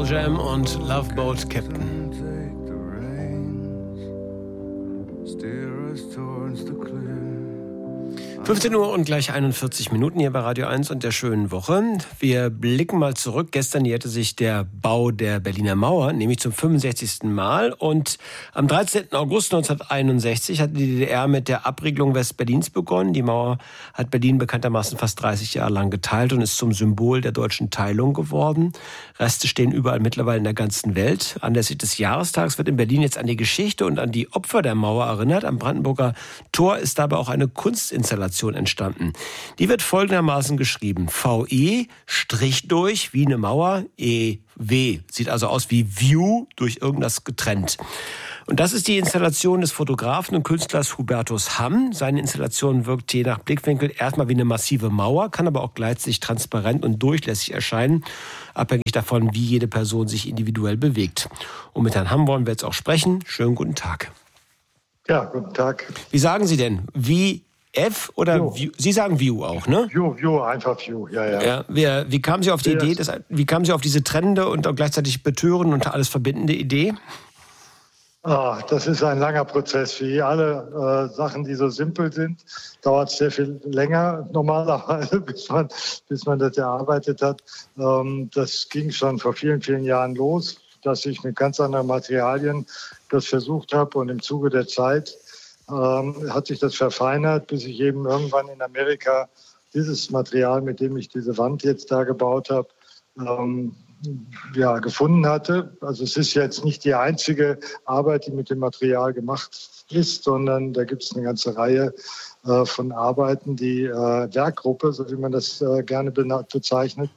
Jam und Love Boat Captain. 15 Uhr und gleich 41 Minuten hier bei Radio 1 und der schönen Woche. Wir blicken mal zurück. Gestern jährte sich der Bau der Berliner Mauer, nämlich zum 65. Mal. Und am 13. August 1961 hat die DDR mit der Abriegelung Westberlins begonnen. Die Mauer hat Berlin bekanntermaßen fast 30 Jahre lang geteilt und ist zum Symbol der deutschen Teilung geworden. Reste stehen überall mittlerweile in der ganzen Welt. Anlässlich des Jahrestags wird in Berlin jetzt an die Geschichte und an die Opfer der Mauer erinnert. Am Brandenburger Tor ist dabei auch eine Kunstinstallation entstanden. Die wird folgendermaßen geschrieben: VE, Strich durch, wie eine Mauer, EW. Sieht also aus wie View, durch irgendwas getrennt. Und das ist die Installation des Fotografen und Künstlers Hubertus Hamm. Seine Installation wirkt je nach Blickwinkel erstmal wie eine massive Mauer, kann aber auch gleichzeitig transparent und durchlässig erscheinen, abhängig davon, wie jede Person sich individuell bewegt. Und mit Herrn Hamm wollen wir jetzt auch sprechen. Schönen guten Tag. Ja, guten Tag. Wie sagen Sie denn? Wie F oder View? Sie sagen View auch, ne? View, einfach View, ja. Wie kamen Sie auf die Idee, wie kamen Sie auf diese trennende und auch gleichzeitig betörende und alles verbindende Idee? Das ist ein langer Prozess. Wie alle Sachen, die so simpel sind, dauert es sehr viel länger normalerweise, bis man das erarbeitet hat. Das ging schon vor vielen, vielen Jahren los, dass ich mit ganz anderen Materialien das versucht habe, und im Zuge der Zeit hat sich das verfeinert, bis ich eben irgendwann in Amerika dieses Material, mit dem ich diese Wand jetzt da gebaut habe, gefunden hatte. Also es ist jetzt nicht die einzige Arbeit, die mit dem Material gemacht ist, sondern da gibt es eine ganze Reihe von Arbeiten. Die Werkgruppe, so wie man das gerne bezeichnet,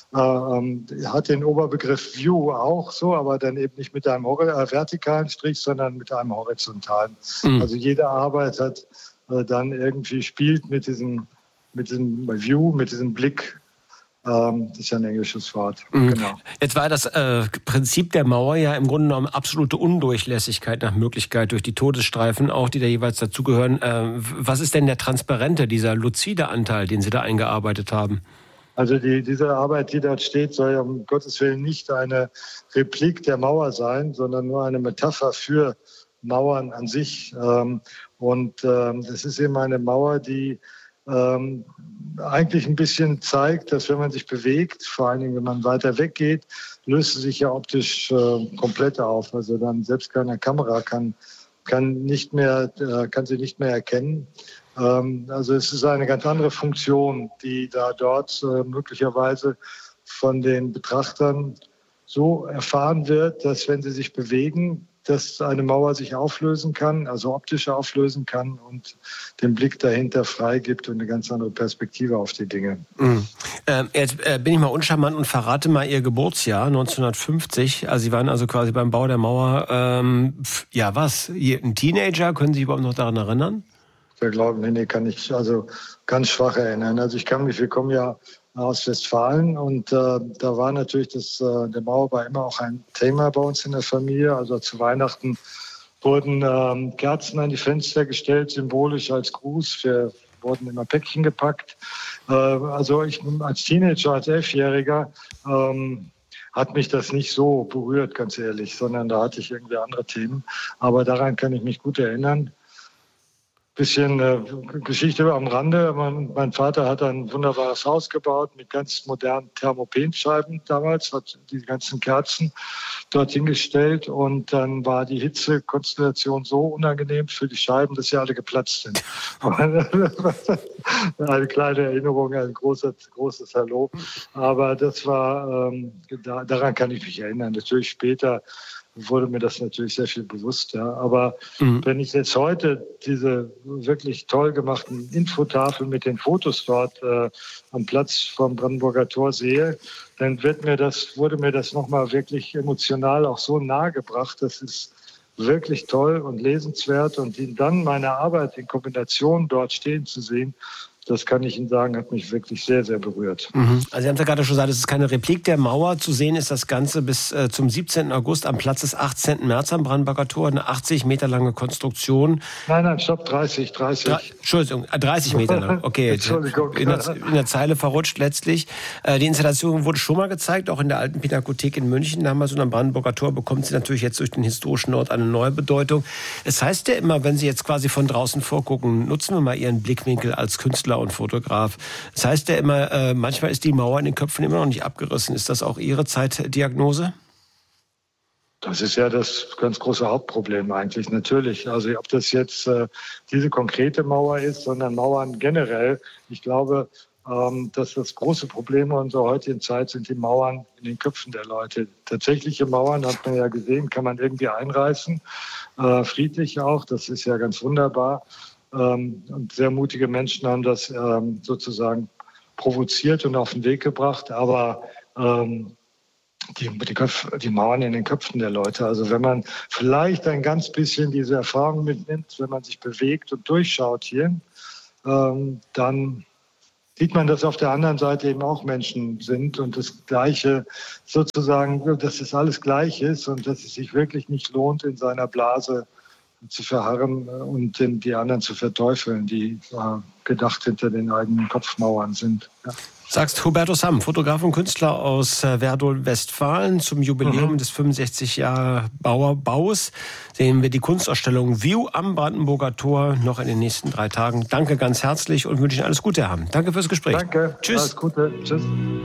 hat den Oberbegriff View auch so, aber dann eben nicht mit einem vertikalen Strich, sondern mit einem horizontalen. Also jede Arbeit hat dann irgendwie spielt mit diesem View, mit diesem Blick. Das ist ja ein englisches Wort. Genau. Jetzt war das Prinzip der Mauer ja im Grunde genommen absolute Undurchlässigkeit nach Möglichkeit durch die Todesstreifen, auch die da jeweils dazugehören. Was ist denn der transparente, dieser luzide Anteil, den Sie da eingearbeitet haben? Also diese Arbeit, die dort steht, soll ja um Gottes Willen nicht eine Replik der Mauer sein, sondern nur eine Metapher für Mauern an sich. Das ist eben eine Mauer, die eigentlich ein bisschen zeigt, dass wenn man sich bewegt, vor allen Dingen wenn man weiter weggeht, löst sie sich ja optisch komplett auf. Also dann selbst keine Kamera kann sie nicht mehr erkennen. Also es ist eine ganz andere Funktion, die dort möglicherweise von den Betrachtern so erfahren wird, dass wenn sie sich bewegen, dass eine Mauer sich auflösen kann, also optisch auflösen kann und den Blick dahinter freigibt und eine ganz andere Perspektive auf die Dinge. Jetzt bin ich mal uncharmant und verrate mal Ihr Geburtsjahr, 1950. Also Sie waren also quasi beim Bau der Mauer, ein Teenager? Können Sie sich überhaupt noch daran erinnern? Wir glauben, nee, kann ich also ganz schwach erinnern. Also wir kommen ja aus Westfalen und da war natürlich der Mauerbau immer auch ein Thema bei uns in der Familie. Also zu Weihnachten wurden Kerzen an die Fenster gestellt, symbolisch als Gruß. Wir wurden immer Päckchen gepackt. Also ich als Teenager, als 11-Jähriger hat mich das nicht so berührt, ganz ehrlich, sondern da hatte ich irgendwie andere Themen. Aber daran kann ich mich gut erinnern. Bisschen Geschichte am Rande. Mein Vater hat ein wunderbares Haus gebaut mit ganz modernen Thermopenscheiben damals, hat die ganzen Kerzen dorthin gestellt und dann war die Hitzekonstellation so unangenehm für die Scheiben, dass sie alle geplatzt sind. Eine kleine Erinnerung, ein großes Hallo. Aber das war, daran kann ich mich erinnern. Natürlich später wurde mir das natürlich sehr viel bewusst. Ja. Aber wenn ich jetzt heute diese wirklich toll gemachten Infotafeln mit den Fotos dort am Platz vom Brandenburger Tor sehe, dann wurde mir das nochmal wirklich emotional auch so nahe gebracht. Das ist wirklich toll und lesenswert. Und dann meine Arbeit in Kombination dort stehen zu sehen, das kann ich Ihnen sagen, hat mich wirklich sehr, sehr berührt. Also Sie haben ja gerade schon gesagt, es ist keine Replik der Mauer. Zu sehen ist das Ganze bis zum 17. August am Platz des 18. März am Brandenburger Tor. Eine 80 Meter lange Konstruktion. Nein, stopp, 30. Entschuldigung, 30 Meter lang. Okay, Entschuldigung. In der Zeile verrutscht letztlich. Die Installation wurde schon mal gezeigt, auch in der Alten Pinakothek in München damals und am Brandenburger Tor bekommt sie natürlich jetzt durch den historischen Ort eine neue Bedeutung. Es heißt ja immer, wenn Sie jetzt quasi von draußen vorgucken, nutzen wir mal Ihren Blickwinkel als Künstler und Fotograf. Es heißt ja immer, manchmal ist die Mauer in den Köpfen immer noch nicht abgerissen. Ist das auch Ihre Zeitdiagnose? Das ist ja das ganz große Hauptproblem eigentlich, natürlich. Also ob das jetzt diese konkrete Mauer ist, sondern Mauern generell. Ich glaube, dass das große Problem unserer heutigen Zeit sind die Mauern in den Köpfen der Leute. Tatsächliche Mauern, hat man ja gesehen, kann man irgendwie einreißen, friedlich auch. Das ist ja ganz wunderbar. Und sehr mutige Menschen haben das sozusagen provoziert und auf den Weg gebracht. Aber die Mauern in den Köpfen der Leute. Also wenn man vielleicht ein ganz bisschen diese Erfahrung mitnimmt, wenn man sich bewegt und durchschaut hier, dann sieht man, dass auf der anderen Seite eben auch Menschen sind und das Gleiche sozusagen, dass es alles gleich ist und dass es sich wirklich nicht lohnt, in seiner Blase zu verharren und die anderen zu verteufeln, die gedacht hinter den eigenen Kopfmauern sind. Ja. Sagst Hubertus Hamm, Fotograf und Künstler aus Werdohl, Westfalen. Zum Jubiläum des 65 Jahre Baus sehen wir die Kunstausstellung View am Brandenburger Tor noch in den nächsten 3 Tagen. Danke ganz herzlich und wünsche Ihnen alles Gute, Herr Hamm. Danke fürs Gespräch. Danke. Tschüss. Alles Gute. Tschüss.